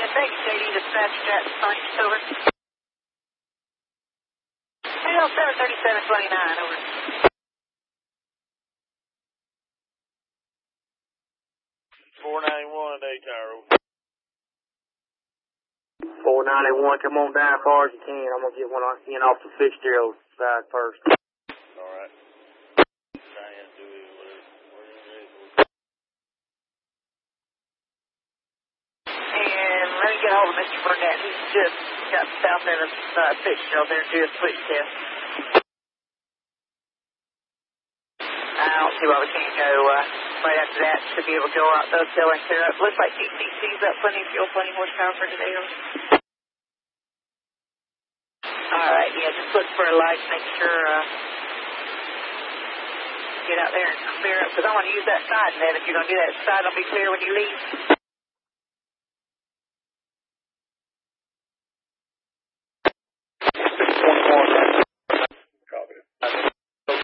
thank you, JD. Dispatch Jackson, Sonic, over. Hell, 73729, over. 491, Daytime. 491, come on down as far as you can. I'm going to get one in off the Fitzgerald side first. All right. Diane, Dewey, whatever. And let me get hold of Mr. Burnett. He's just got south end of Fitzgerald there to do a switch test. I don't see why we can't go right after that. Should be able to go out those hill and clear up. Looks like TCC's got plenty of fuel, plenty of horsepower for today. All right, yeah, just look for a light, make sure get out there and clear up, because I want to use that side net. If you're going to do that side, it'll be clear when you leave.